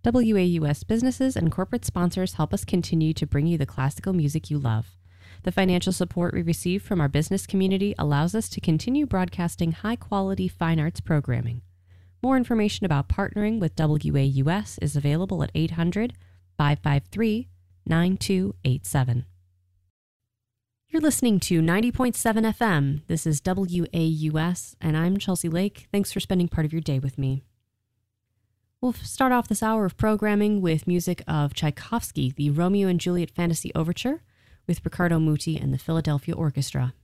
WAUS businesses and corporate sponsors help us continue to bring you the classical music you love. The financial support we receive from our business community allows us to continue broadcasting high-quality fine arts programming. More information about partnering with WAUS is available at 800-553-9287. You're listening to 90.7 FM. This is WAUS, and I'm Chelsea Lake. Thanks for spending part of your day with me. We'll start off this hour of programming with music of Tchaikovsky, the Romeo and Juliet Fantasy Overture, with Riccardo Muti and the Philadelphia Orchestra.